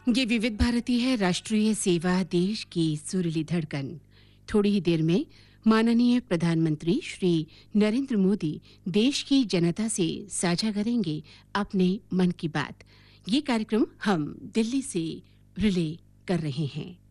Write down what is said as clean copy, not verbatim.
ये विविध भारती है, राष्ट्रीय सेवा, देश की सुरीली धड़कन। थोड़ी ही देर में माननीय प्रधानमंत्री श्री नरेंद्र मोदी देश की जनता से साझा करेंगे अपने मन की बात। ये कार्यक्रम हम दिल्ली से रिले कर रहे हैं।